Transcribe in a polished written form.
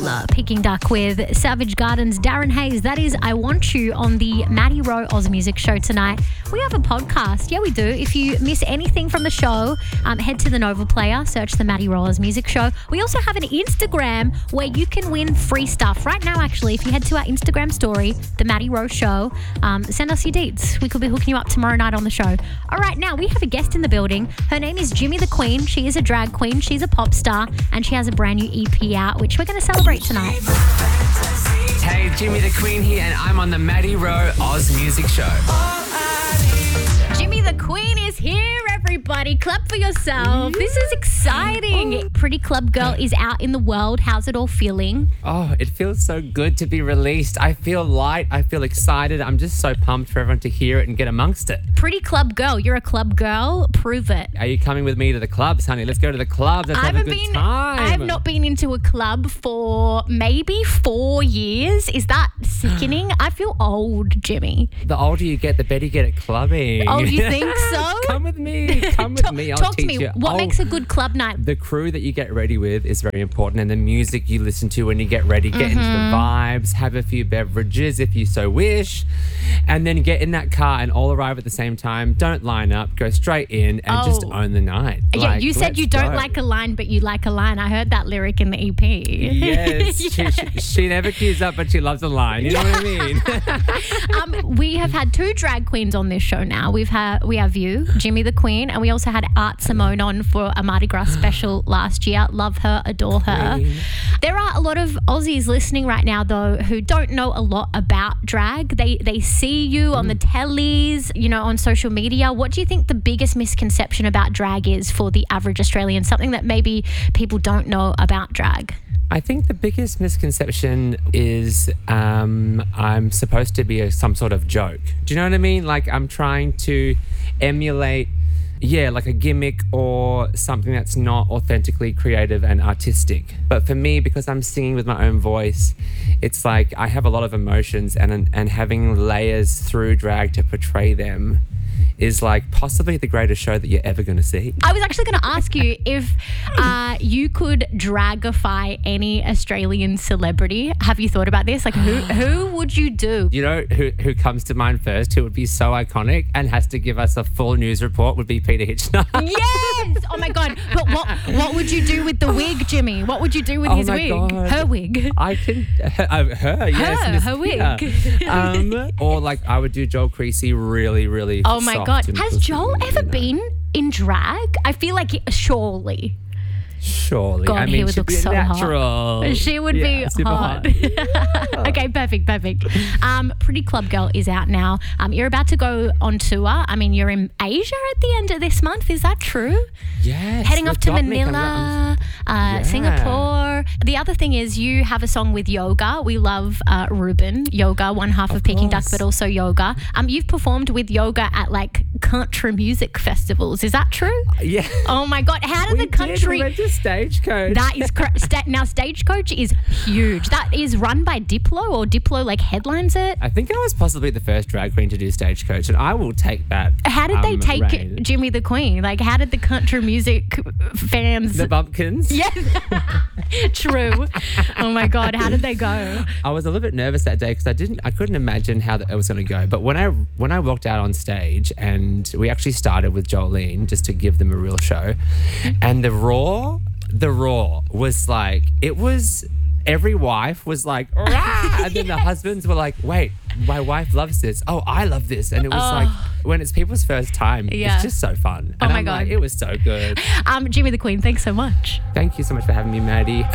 Peking Duck with Savage Garden's Darren Hayes. That is I Want You on the Maddie Rowe Oz Music Show tonight. We have a podcast. Yeah, we do. If you miss anything from the show, head to the Nova Player, search the Maddie Rowe Oz Music Show. We also have an Instagram where you can win free stuff. Right now, actually, if you head to our Instagram story, the Maddie Rowe Show, send us your deets. We could be hooking you up tomorrow night on the show. All right, now we have a guest in the building. Her name is Jimmy the Queen. She is a drag queen. She's a pop star, and she has a brand new EP out, which we're going to celebrate tonight. Hey, Jimmy the Queen here, and I'm on the Maddie Rowe Oz Music Show. Jimmy the Queen is here, everybody. Clap for yourself. This is exciting. Pretty Club Girl is out in the world. How's it all feeling? Oh, it feels so good to be released. I feel light. I feel excited. I'm just so pumped for everyone to hear it and get amongst it. Pretty Club Girl. You're a club girl. Prove it. Are you coming with me to the clubs, honey? Let's go to the clubs. Let's have a good time. I have not been into a club for maybe 4 years. Is that sickening? I feel old, Jimmy. The older you get, the better you get at clubbing. Oh, you think so? Come with me. Come with me. I'll Talk to teach me. you. What makes a good club night? The crew that you get ready with is very important, and the music you listen to when you get ready. Get into the vibes, have a few beverages if you so wish, and then get in that car and all arrive at the same time. Don't line up. Go straight in and just own the night. Yeah, you said you don't like a line, but you like a line. I heard that lyric in the EP. Yes. She never queues up, but she loves a line. You know what I mean? We have had 2 drag queens on this show now. We have you, Jimmy the Queen, and we also had Art Simone on for a Mardi Gras special last year. Love her, adore her. There are a lot of Aussies listening right now, though, who don't know a lot about drag. They see you on the tellies, on social media. What do you think the biggest misconception about drag is for the average Australian? Something that maybe people don't know about drag? I think the biggest misconception is I'm supposed to be some sort of joke. Do you know what I mean? Like I'm trying to emulate, like a gimmick or something that's not authentically creative and artistic. But for me, because I'm singing with my own voice, it's like I have a lot of emotions and having layers through drag to portray them is like possibly the greatest show that you're ever going to see. I was actually going to ask you if you could dragify any Australian celebrity. Have you thought about this? Like who would you do? You know who comes to mind first, who would be so iconic and has to give us a full news report would be Peter Hitchner. Yes! Oh my God. But what would you do with the wig, Jimmy? What would you do with his wig? God. Her wig. I can... her, yes. Her wig. Or like I would do Joel Creasy really, really Oh my God. Has Joel ever been in drag? I feel like surely. God, I mean, he would look so natural. Hot. She would be hot. Okay, perfect. Pretty Club Girl is out now. You're about to go on tour. I mean, you're in Asia at the end of this month. Is that true? Yes. Heading off to Manila, Singapore. The other thing is you have a song with Yoga. We love Ruben, Yoga, one half of Peking Duck, but also Yoga. You've performed with Yoga at like country music festivals. Is that true? Yeah. Oh my God. How did the country... Stagecoach. That is now Stagecoach is huge. That is run by Diplo, or Diplo like headlines it. I think I was possibly the first drag queen to do Stagecoach, and I will take that. How did they take Jimmy the Queen? Like, how did the country music fans? The bumpkins. Yes, true. Oh my God, how did they go? I was a little bit nervous that day because I couldn't imagine how it was going to go. But when I walked out on stage, and we actually started with Jolene just to give them a real show, and the raw was like, it was, every wife was like, rah! And then the husbands were like, wait, my wife loves this. Oh, I love this. And it was like, when it's people's first time, it's just so fun. Oh and my God. Like, it was so good. Jimmy the Queen, thanks so much. Thank you so much for having me, Maddie.